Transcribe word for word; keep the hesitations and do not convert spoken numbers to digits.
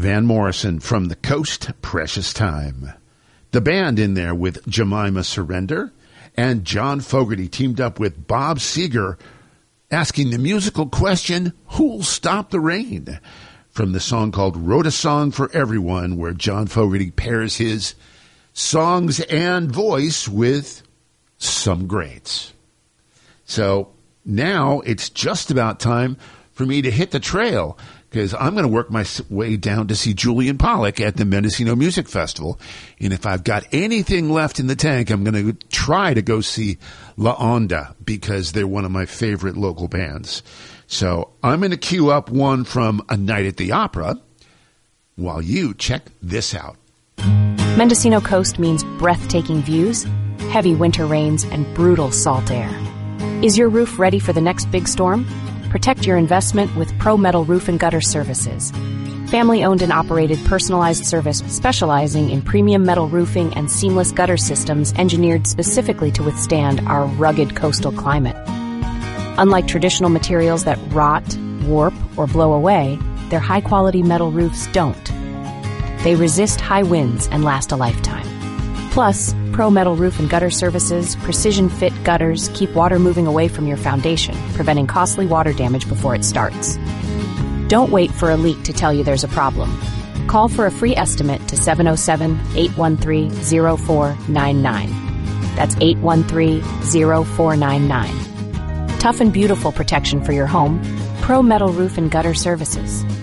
Van Morrison, From the Coast, Precious Time. The band in there with Jemima Surrender, and John Fogerty teamed up with Bob Seger, asking the musical question, who'll stop the rain? From the song called Wrote a Song for Everyone, where John Fogerty pairs his songs and voice with some greats. So now it's just about time for me to hit the trail, because I'm going to work my way down to see Julian Pollock at the Mendocino Music Festival. And if I've got anything left in the tank, I'm going to try to go see La Onda, because they're one of my favorite local bands. So I'm going to queue up one from A Night at the Opera while you check this out. Mendocino Coast means breathtaking views, heavy winter rains, and brutal salt air. Is your roof ready for the next big storm? Protect your investment with Pro Metal Roof and Gutter Services. Family-owned and operated personalized service specializing in premium metal roofing and seamless gutter systems engineered specifically to withstand our rugged coastal climate. Unlike traditional materials that rot, warp, or blow away, their high-quality metal roofs don't. They resist high winds and last a lifetime. Plus, Pro Metal Roof and Gutter Services precision-fit gutters keep water moving away from your foundation, preventing costly water damage before it starts. Don't wait for a leak to tell you there's a problem. Call for a free estimate to seven oh seven, eight one three, oh four nine nine. That's eight one three, oh four nine nine. Tough and beautiful protection for your home. Pro Metal Roof and Gutter Services.